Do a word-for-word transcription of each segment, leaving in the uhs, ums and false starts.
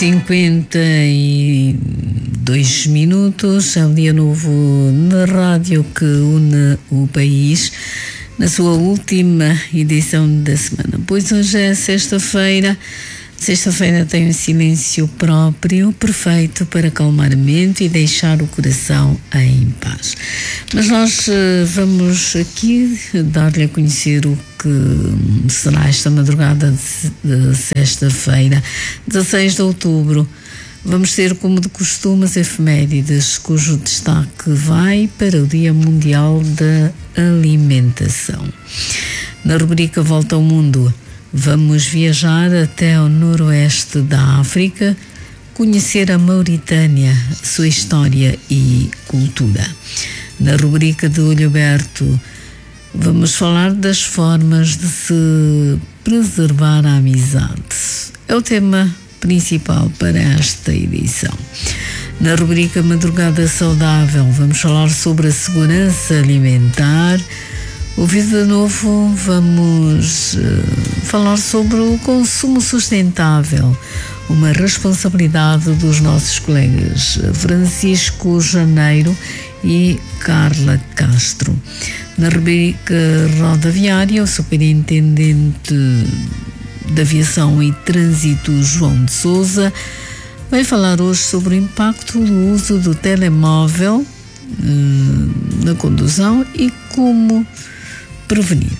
cinquenta e dois minutos, é um dia novo na rádio que une o país na sua última edição da semana. Pois hoje é sexta-feira. Sexta-feira tem um silêncio próprio, perfeito para acalmar a mente e deixar o coração em paz. Mas nós uh, vamos aqui dar-lhe a conhecer o que será esta madrugada de, de sexta-feira, dezasseis de outubro. Vamos ter, como de costume, as efemérides, cujo destaque vai para o Dia Mundial da Alimentação. Na rubrica Volta ao Mundo, vamos viajar até ao noroeste da África, conhecer a Mauritânia, sua história e cultura. Na rubrica de Olho Aberto, vamos falar das formas de se preservar a amizade. É o tema principal para esta edição. Na rubrica Madrugada Saudável, vamos falar sobre a segurança alimentar. O Vida Novo, vamos uh, falar sobre o consumo sustentável, uma responsabilidade dos nossos colegas Francisco Janeiro e Carla Castro. Na rubrica Rodoviária, o superintendente de Aviação e Trânsito, João de Sousa, vai falar hoje sobre o impacto do uso do telemóvel uh, na condução e como prevenir.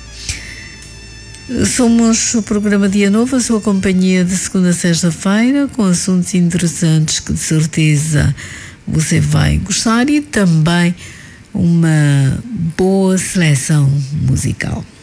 Somos o programa Dia Novo, a sua companhia de segunda a sexta-feira, com assuntos interessantes que de certeza você vai gostar e também uma boa seleção musical.